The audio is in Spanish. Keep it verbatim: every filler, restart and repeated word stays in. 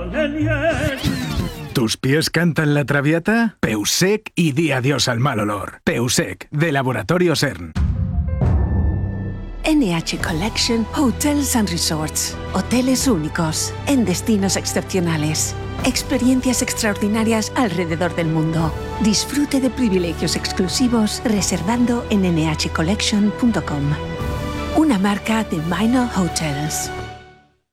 ¿Tus pies cantan la traviata? Peusec y di adiós al mal olor. Peusec, de Laboratorio CERN. N H Collection Hotels and Resorts. Hoteles únicos, en destinos excepcionales. Experiencias extraordinarias alrededor del mundo. Disfrute de privilegios exclusivos reservando en n h collection punto com. Una marca de Minor Hotels.